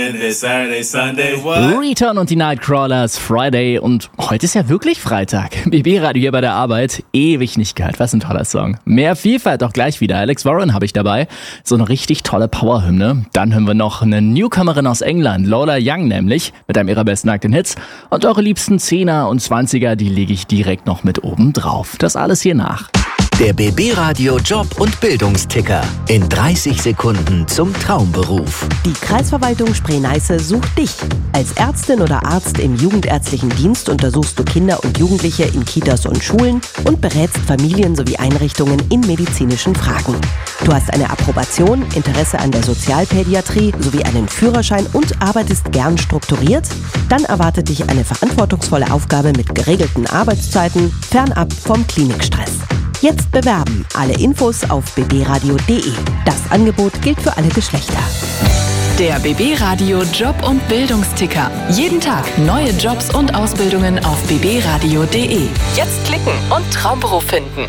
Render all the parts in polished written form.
Saturday, Sunday, what? Return und die Nightcrawlers, Friday und heute ist ja wirklich Freitag. BB-Radio hier bei der Arbeit, ewig nicht gehört, was ein toller Song. Mehr Vielfalt auch gleich wieder, Alex Warren habe ich dabei, so eine richtig tolle Powerhymne. Dann hören wir noch eine Newcomerin aus England, Lola Young nämlich, mit einem ihrer besten nackten Hits. Und eure liebsten 10er und 20er, die lege ich direkt noch mit oben drauf. Das alles hier nach. Der BB-Radio Job- und Bildungsticker. In 30 Sekunden zum Traumberuf. Die Kreisverwaltung Spree-Neiße sucht dich. Als Ärztin oder Arzt im jugendärztlichen Dienst untersuchst du Kinder und Jugendliche in Kitas und Schulen und berätst Familien sowie Einrichtungen in medizinischen Fragen. Du hast eine Approbation, Interesse an der Sozialpädiatrie sowie einen Führerschein und arbeitest gern strukturiert? Dann erwartet dich eine verantwortungsvolle Aufgabe mit geregelten Arbeitszeiten, fernab vom Klinikstress. Jetzt bewerben. Alle Infos auf bbradio.de. Das Angebot gilt für alle Geschlechter. Der BB-Radio Job- und Bildungsticker. Jeden Tag neue Jobs und Ausbildungen auf bbradio.de. Jetzt klicken und Traumberuf finden.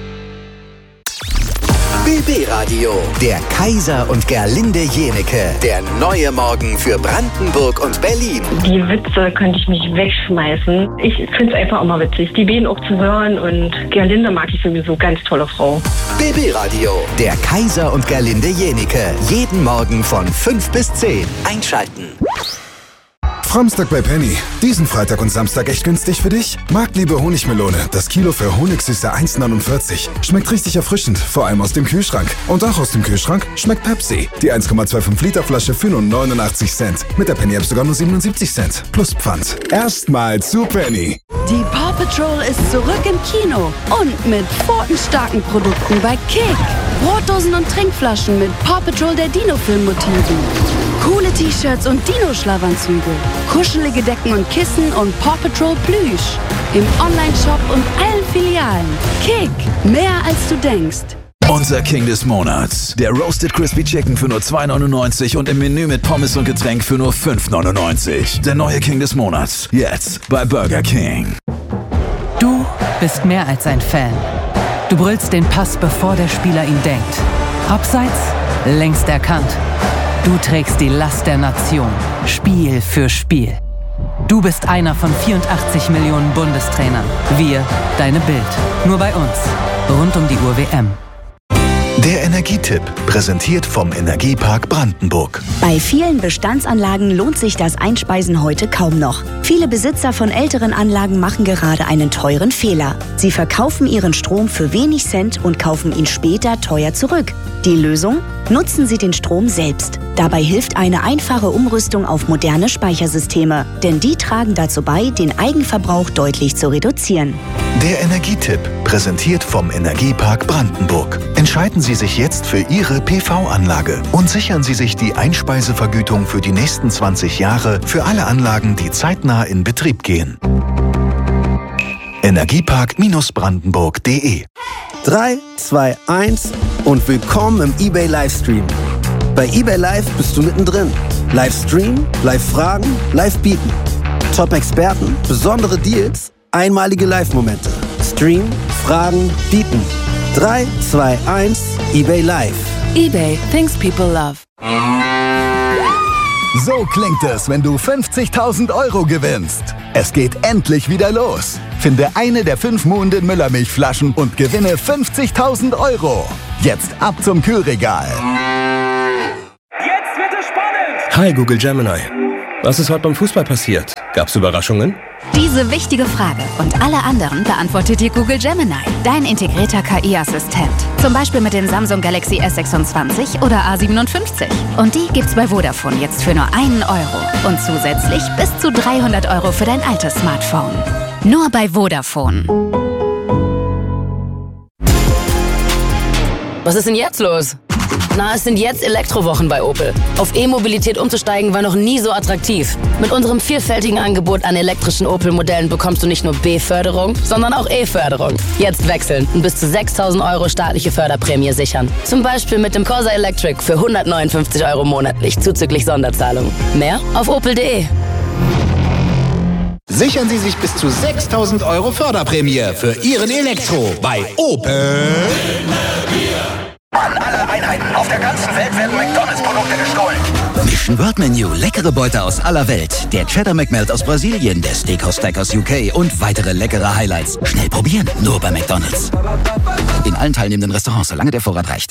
BB-Radio, der Kaiser und Gerlinde Jenecke. Der neue Morgen für Brandenburg und Berlin. Die Witze könnte ich mich wegschmeißen. Ich finde es einfach immer witzig, die beiden auch zu hören. Und Gerlinde mag ich sowieso, ganz tolle Frau. BB-Radio, der Kaiser und Gerlinde Jenecke. Jeden Morgen von 5 bis 10. Einschalten. Framstag bei Penny. Diesen Freitag und Samstag echt günstig für dich? Marktliebe Honigmelone. Das Kilo für Honigsüße 1,49. Schmeckt richtig erfrischend, vor allem aus dem Kühlschrank. Und auch aus dem Kühlschrank schmeckt Pepsi. Die 1,25 Liter Flasche für nur 89 Cent. Mit der Penny App sogar nur 77 Cent. Plus Pfand. Erstmal zu Penny. Die Paw Patrol ist zurück im Kino. Und mit pfotenstarken Produkten bei Kick. Brotdosen und Trinkflaschen mit Paw Patrol der Dino-Film-Motiven. Coole T-Shirts und Dino-Schlafanzüge. Kuschelige Decken und Kissen und Paw Patrol Plüsch. Im Online-Shop und allen Filialen. Kick, mehr als du denkst. Unser King des Monats. Der Roasted Crispy Chicken für nur 2,99 und im Menü mit Pommes und Getränk für nur 5,99. Der neue King des Monats. Jetzt bei Burger King. Du bist mehr als ein Fan. Du brüllst den Pass, bevor der Spieler ihn denkt. Abseits, längst erkannt. Du trägst die Last der Nation, Spiel für Spiel. Du bist einer von 84 Millionen Bundestrainern. Wir, deine Bild. Nur bei uns. Rund um die Uhr WM. Der Energietipp, präsentiert vom Energiepark Brandenburg. Bei vielen Bestandsanlagen lohnt sich das Einspeisen heute kaum noch. Viele Besitzer von älteren Anlagen machen gerade einen teuren Fehler. Sie verkaufen ihren Strom für wenig Cent und kaufen ihn später teuer zurück. Die Lösung? Nutzen Sie den Strom selbst. Dabei hilft eine einfache Umrüstung auf moderne Speichersysteme, denn die tragen dazu bei, den Eigenverbrauch deutlich zu reduzieren. Der Energietipp, präsentiert vom Energiepark Brandenburg. Entscheiden Sie sich jetzt für Ihre PV-Anlage und sichern Sie sich die Einspeisevergütung für die nächsten 20 Jahre für alle Anlagen, die zeitnah in Betrieb gehen. Energiepark-brandenburg.de 3, 2, 1 und willkommen im eBay Livestream. Bei eBay Live bist du mittendrin. Livestream, Live-Fragen, Live-Bieten. Top-Experten, besondere Deals, einmalige Live-Momente. Stream, Fragen, Bieten. 3, 2, 1, eBay Live. eBay, things people love. So klingt es, wenn du 50.000 € gewinnst. Es geht endlich wieder los. Finde eine der 5 Muhnden Müllermilchflaschen und gewinne 50.000 €. Jetzt ab zum Kühlregal. Jetzt wird es spannend! Hi Google Gemini. Was ist heute beim Fußball passiert? Gab's Überraschungen? Diese wichtige Frage und alle anderen beantwortet dir Google Gemini, dein integrierter KI-Assistent. Zum Beispiel mit den Samsung Galaxy S26 oder A57. Und die gibt's bei Vodafone jetzt für nur 1 €. Und zusätzlich bis zu 300 € für dein altes Smartphone. Nur bei Vodafone. Was ist denn jetzt los? Na, es sind jetzt Elektrowochen bei Opel. Auf E-Mobilität umzusteigen war noch nie so attraktiv. Mit unserem vielfältigen Angebot an elektrischen Opel-Modellen bekommst du nicht nur B-Förderung, sondern auch E-Förderung. Jetzt wechseln und bis zu 6.000 € staatliche Förderprämie sichern. Zum Beispiel mit dem Corsa Electric für 159 € monatlich, zuzüglich Sonderzahlung. Mehr auf opel.de. Sichern Sie sich bis zu 6.000 € Förderprämie für Ihren Elektro bei Opel. An alle Einheiten auf der ganzen Welt werden McDonalds-Produkte gestohlen. Nicht Fusion World-Menü, leckere Beute aus aller Welt. Der Cheddar McMelt aus Brasilien, der Steakhouse Stack aus UK und weitere leckere Highlights. Schnell probieren, nur bei McDonald's. In allen teilnehmenden Restaurants, solange der Vorrat reicht.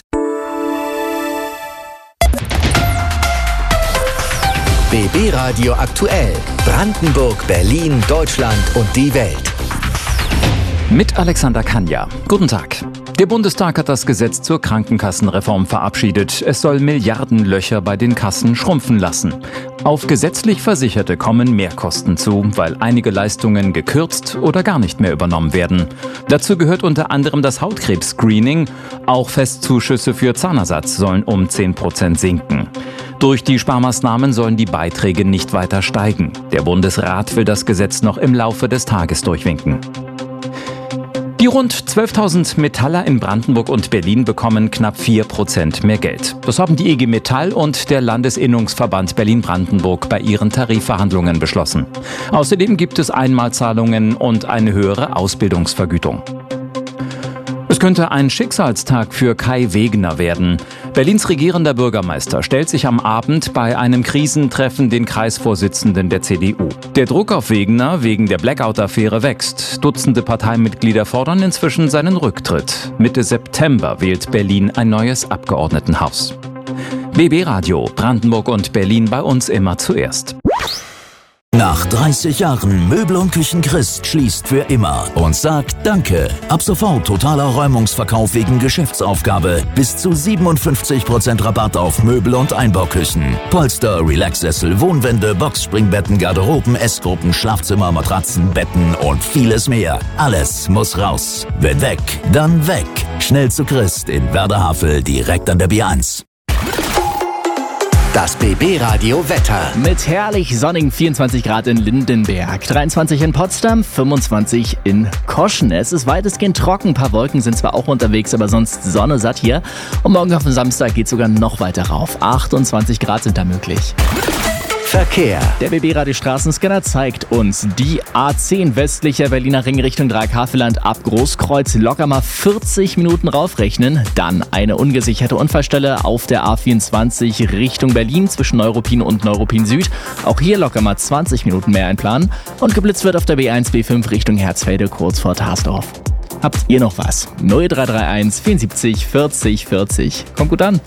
BB Radio aktuell. Brandenburg, Berlin, Deutschland und die Welt. Mit Alexander Kanja. Guten Tag. Der Bundestag hat das Gesetz zur Krankenkassenreform verabschiedet. Es soll Milliardenlöcher bei den Kassen schrumpfen lassen. Auf gesetzlich Versicherte kommen Mehrkosten zu, weil einige Leistungen gekürzt oder gar nicht mehr übernommen werden. Dazu gehört unter anderem das Hautkrebs-Screening. Auch Festzuschüsse für Zahnersatz sollen um 10% sinken. Durch die Sparmaßnahmen sollen die Beiträge nicht weiter steigen. Der Bundesrat will das Gesetz noch im Laufe des Tages durchwinken. Die rund 12.000 Metaller in Brandenburg und Berlin bekommen knapp 4% mehr Geld. Das haben die IG Metall und der Landesinnungsverband Berlin-Brandenburg bei ihren Tarifverhandlungen beschlossen. Außerdem gibt es Einmalzahlungen und eine höhere Ausbildungsvergütung. Es könnte ein Schicksalstag für Kai Wegner werden. Berlins regierender Bürgermeister stellt sich am Abend bei einem Krisentreffen den Kreisvorsitzenden der CDU. Der Druck auf Wegner wegen der Blackout-Affäre wächst. Dutzende Parteimitglieder fordern inzwischen seinen Rücktritt. Mitte September wählt Berlin ein neues Abgeordnetenhaus. BB Radio, Brandenburg und Berlin bei uns immer zuerst. Nach 30 Jahren Möbel und Küchen Christ schließt für immer und sagt Danke. Ab sofort totaler Räumungsverkauf wegen Geschäftsaufgabe. Bis zu 57% Rabatt auf Möbel und Einbauküchen. Polster, Relaxsessel, Wohnwände, Boxspringbetten, Garderoben, Essgruppen, Schlafzimmer, Matratzen, Betten und vieles mehr. Alles muss raus. Wenn weg, dann weg. Schnell zu Christ in Werder-Havel, direkt an der B1. Das BB Radio Wetter. Mit herrlich sonnigen 24 Grad in Lindenberg, 23 in Potsdam, 25 in Koschen. Es ist weitestgehend trocken, ein paar Wolken sind zwar auch unterwegs, aber sonst Sonne satt hier. Und morgen auf den Samstag geht es sogar noch weiter rauf. 28 Grad sind da möglich. Verkehr. Der BB Radio Straßenscanner zeigt uns die A10 westlicher Berliner Ring Richtung Dreieck-Havelland ab Großkreuz locker mal 40 Minuten raufrechnen. Dann eine ungesicherte Unfallstelle auf der A24 Richtung Berlin zwischen Neuruppin und Neuruppin Süd. Auch hier locker mal 20 Minuten mehr einplanen. Und geblitzt wird auf der B1, B5 Richtung Herzfelde kurz vor Tarsdorf. Habt ihr noch was? 0331 74 40 40. Kommt gut an.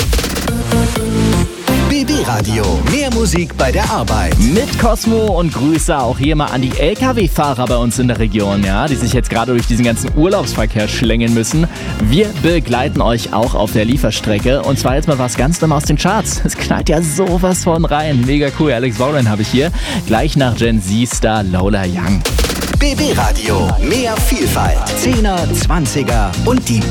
BB Radio, mehr Musik bei der Arbeit. Mit Cosmo und Grüße auch hier mal an die LKW-Fahrer bei uns in der Region, ja, die sich jetzt gerade durch diesen ganzen Urlaubsverkehr schlängeln müssen. Wir begleiten euch auch auf der Lieferstrecke und zwar jetzt mal was ganz Neues aus den Charts. Es knallt ja sowas von rein. Mega cool, Alex Warren habe ich hier. Gleich nach Gen Z-Star Lola Young. BB Radio, mehr Vielfalt. 10er, 20er und die